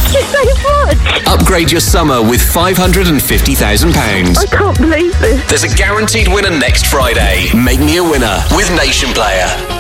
Thank you so much. Upgrade your summer with £550,000. I can't believe this. There's a guaranteed winner next Friday. Make me a winner with Nation Player.